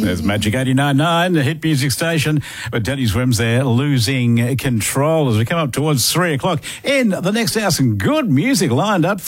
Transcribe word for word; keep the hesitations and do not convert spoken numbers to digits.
There's Magic eighty-nine point nine, the hit music station. But Danny Swims there losing control as we come up towards three o'clock. In the next hour, some good music lined up.